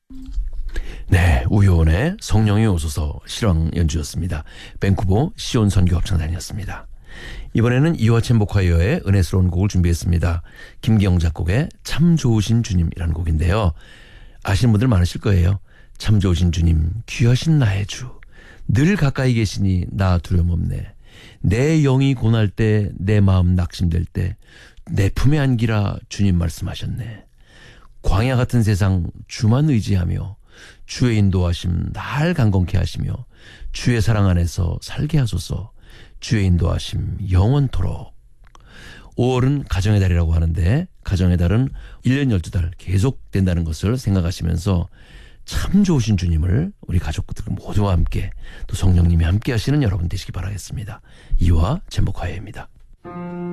네, 우효원의 성령이 오소서 실황 연주였습니다. 밴쿠버 시온 선교합창단이었습니다. 이번에는 이화첸 보컬의 은혜스러운 곡을 준비했습니다. 김기영 작곡의 참 좋으신 주님이라는 곡인데요. 아시는 분들 많으실 거예요. 참 좋으신 주님, 귀하신 나의 주, 늘 가까이 계시니 나 두려움 없네. 내 영이 고날 때, 내 마음 낙심될 때 내 품에 안기라 주님 말씀하셨네. 광야 같은 세상 주만 의지하며 주의 인도하심 날 강건케 하시며 주의 사랑 안에서 살게 하소서. 주의 인도하심 영원토록. 5월은 가정의 달이라고 하는데 가정의 달은 1년 12달 계속 된다는 것을 생각하시면서 참 좋으신 주님을 우리 가족들 모두와 함께 또 성령님이 함께 하시는 여러분 되시기 바라겠습니다. 이화 젠복화예입니다.